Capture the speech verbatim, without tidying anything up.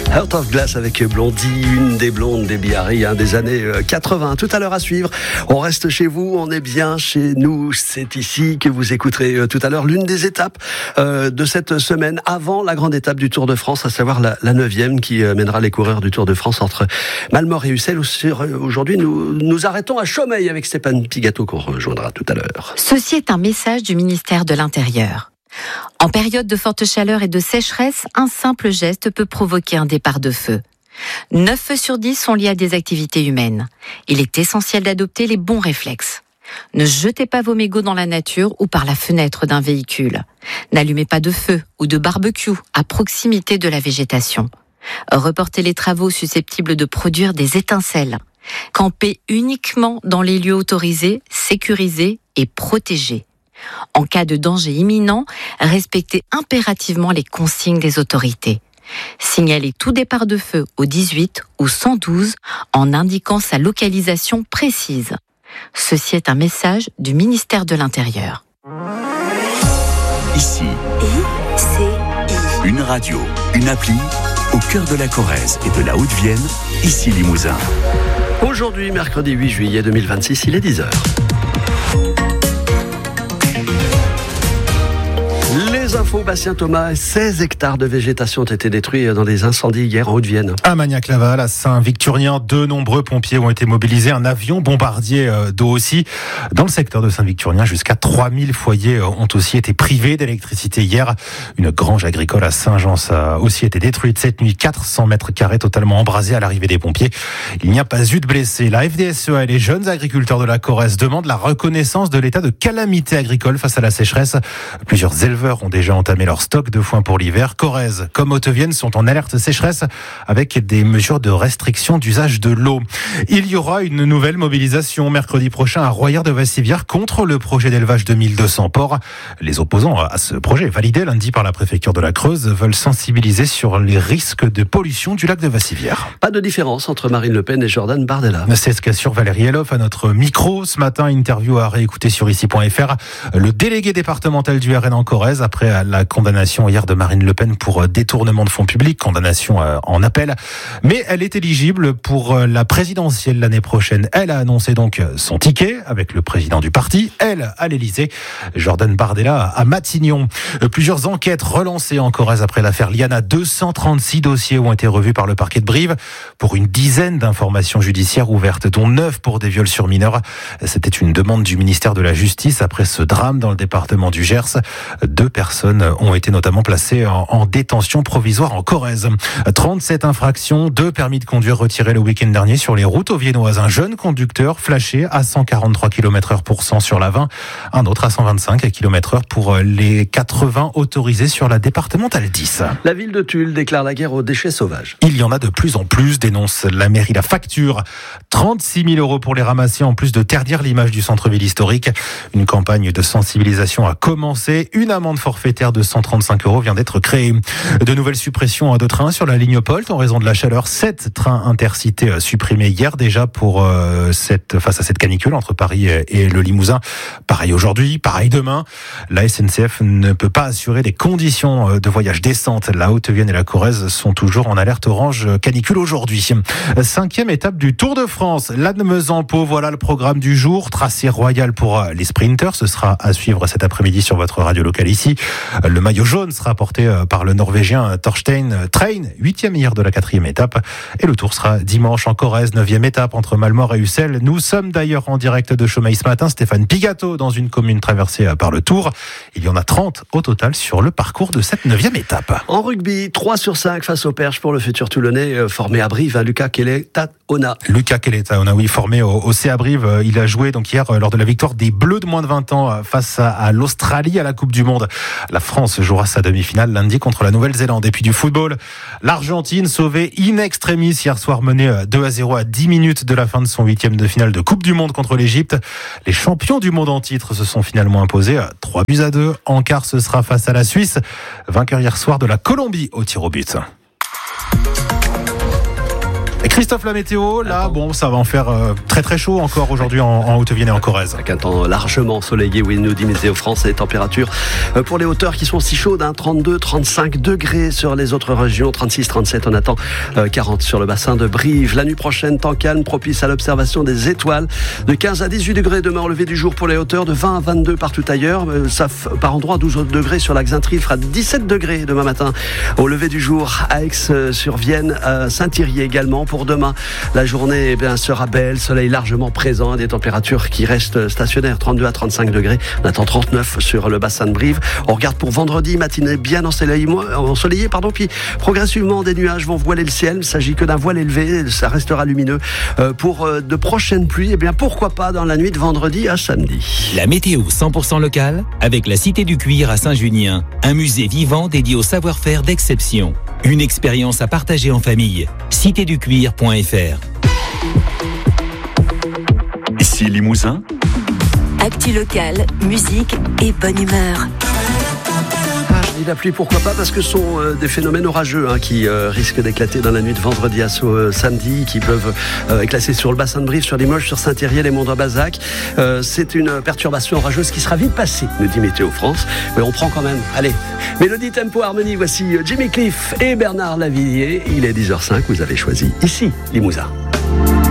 Heart of Glass avec Blondie, une des blondes des Bihari hein, des années quatre-vingts. Tout à l'heure à suivre. On reste chez vous, on est bien chez nous. C'est ici que vous écouterez tout à l'heure l'une des étapes euh, de cette semaine avant la grande étape du Tour de France, à savoir la, la neuvième qui euh, mènera les coureurs du Tour de France entre Malmort et Ussel. Aujourd'hui, nous nous arrêtons à Chaumeil avec Stéphane Pigato qu'on rejoindra tout à l'heure. Ceci est un message du ministère de l'Intérieur. En période de forte chaleur et de sécheresse, un simple geste peut provoquer un départ de feu. neuf feux sur dix sont liés à des activités humaines. Il est essentiel d'adopter les bons réflexes. Ne jetez pas vos mégots dans la nature ou par la fenêtre d'un véhicule. N'allumez pas de feu ou de barbecue à proximité de la végétation. Reportez les travaux susceptibles de produire des étincelles. Campez uniquement dans les lieux autorisés, sécurisés et protégés. En cas de danger imminent, respectez impérativement les consignes des autorités. Signalez tout départ de feu au dix-huit ou cent douze en indiquant sa localisation précise. Ceci est un message du ministère de l'Intérieur. Ici, I C I. Une radio, une appli, au cœur de la Corrèze et de la Haute-Vienne, ici Limousin. Aujourd'hui, mercredi huit juillet deux mille vingt-six, il est dix heures. Les infos, Bastien Thomas, seize hectares de végétation ont été détruits dans des incendies hier en Haute-Vienne. À Magnac-Laval, à Saint-Victurien, de nombreux pompiers ont été mobilisés. Un avion bombardier d'eau aussi. Dans le secteur de Saint-Victurien, jusqu'à trois mille foyers ont aussi été privés d'électricité hier. Une grange agricole à Saint-Jean a aussi été détruite cette nuit. quatre cents mètres carrés totalement embrasés à l'arrivée des pompiers. Il n'y a pas eu de blessés. La F D S E A et les jeunes agriculteurs de la Corrèze demandent la reconnaissance de l'état de calamité agricole face à la sécheresse. Plusieurs éleveurs ont déjà entamé leur stock de foin pour l'hiver. Corrèze comme Haute-Vienne sont en alerte sécheresse avec des mesures de restriction d'usage de l'eau. Il y aura une nouvelle mobilisation mercredi prochain à Royère-de-Vassivière contre le projet d'élevage de mille deux cents porcs. Les opposants à ce projet, validé lundi par la préfecture de la Creuse, veulent sensibiliser sur les risques de pollution du lac de Vassivière. Pas de différence entre Marine Le Pen et Jordan Bardella. C'est ce qu'assure Valérie Eloff à notre micro ce matin. Interview à réécouter sur ici point f r. Le délégué départemental du R N en Corrèze après la condamnation hier de Marine Le Pen pour détournement de fonds publics, condamnation en appel. Mais elle est éligible pour la présidentielle l'année prochaine. Elle a annoncé donc son ticket avec le président du parti, elle à l'Élysée, Jordan Bardella à Matignon. Plusieurs enquêtes relancées en Corrèze après l'affaire Liana. deux cent trente-six dossiers ont été revus par le parquet de Brive pour une dizaine d'informations judiciaires ouvertes, dont neuf pour des viols sur mineurs. C'était une demande du ministère de la Justice après ce drame dans le département du Gers. Deux personnes ont été notamment placées en, en détention provisoire en Corrèze. trente-sept infractions, deux permis de conduire retirés le week-end dernier sur les routes auviennoises. Un jeune conducteur flashé à cent quarante-trois kilomètres heure pour cent sur la vingt, un autre à cent vingt-cinq kilomètres heure pour les quatre-vingts autorisés sur la départementale dix. La ville de Tulle déclare la guerre aux déchets sauvages. Il y en a de plus en plus, dénonce la mairie. La facture, trente-six mille euros pour les ramasser, en plus de ternir l'image du centre-ville historique. Une campagne de sensibilisation a commencé. Une amende forfaitaire de cent trente-cinq euros vient d'être créée. De nouvelles suppressions de trains sur la ligne Polt en raison de la chaleur. Sept trains intercités supprimés hier déjà pour euh, cette, face à cette canicule entre Paris et le Limousin. Pareil aujourd'hui, pareil demain. La S N C F ne peut pas assurer des conditions de voyage décentes. La Haute-Vienne et la Corrèze sont toujours en alerte orange canicule aujourd'hui. Cinquième étape du Tour de France. Lannemezan-Pau, voilà le programme du jour. Tracé royal pour les sprinters. Ce sera à suivre cet après-midi sur votre radio locale ici. Le maillot jaune sera porté par le Norvégien Torstein Train, huitième hier de la quatrième étape. Et le tour sera dimanche en Corrèze, neuvième étape entre Malmort et Ussel. Nous sommes d'ailleurs en direct de Chaumeil ce matin. Stéphane Pigato dans une commune traversée par le Tour. Il y en a trente au total sur le parcours de cette neuvième étape. En rugby, trois sur cinq face au Perche pour le futur Toulonnais formé à Brive, Lucas Keletaona. Lucas Keletaona, oui, formé au, au C A Brive. Il a joué donc hier lors de la victoire des Bleus de moins de vingt ans face à, à l'Australie à la Coupe du Monde. La France jouera sa demi-finale lundi contre la Nouvelle-Zélande. Et puis du football, l'Argentine sauvée in extremis hier soir, menée deux à zéro à dix minutes de la fin de son huitième de finale de Coupe du Monde contre l'Égypte. Les champions du monde en titre se sont finalement imposés trois buts à deux. En quart, ce sera face à la Suisse, vainqueur hier soir de la Colombie au tir au but. Et Christophe, la météo, là, Attends. bon, ça va en faire euh, très très chaud encore aujourd'hui en, en Haute-Vienne et en Corrèze. Avec un temps largement ensoleillé, oui, nous dit Météo France, et les températures euh, pour les hauteurs qui sont si chaudes, hein, trente-deux, trente-cinq degrés sur les autres régions, trente-six, trente-sept, on attend euh, quarante sur le bassin de Brive. La nuit prochaine, temps calme, propice à l'observation des étoiles, de quinze à dix-huit degrés demain au lever du jour pour les hauteurs, de vingt à vingt-deux partout ailleurs, euh, ça f- par endroit douze degrés sur l'axe Saint-Try, il fera dix-sept degrés demain matin au lever du jour à Aix-sur-Vienne, euh, Saint-Thierry également. Pour demain, la journée eh bien, sera belle, soleil largement présent, des températures qui restent stationnaires, trente-deux à trente-cinq degrés. On attend trente-neuf sur le bassin de Brive. On regarde pour vendredi, matinée bien ensoleillée, ensoleillée pardon, puis progressivement des nuages vont voiler le ciel. Il ne s'agit que d'un voile élevé, ça restera lumineux. Euh, pour euh, de prochaines pluies, eh bien pourquoi pas dans la nuit de vendredi à samedi. La météo cent pour cent locale avec la Cité du Cuir à Saint-Junien, un musée vivant dédié au savoir-faire d'exception. Une expérience à partager en famille. cité du cuir point f r. Ici Limousin. Actu locale, musique et bonne humeur. La pluie, pourquoi pas, parce que ce sont euh, des phénomènes orageux hein, qui euh, risquent d'éclater dans la nuit de vendredi à euh, samedi, qui peuvent euh, éclater sur le bassin de Brive, sur Limoges, sur Saint-Thierry, les monts de Bazac. Euh, c'est une perturbation orageuse qui sera vite passée, nous dit Météo France. Mais on prend quand même. Allez, Mélodie, tempo, harmonie, voici Jimmy Cliff et Bernard Lavillier. Il est dix heures cinq, vous avez choisi ici Limousin.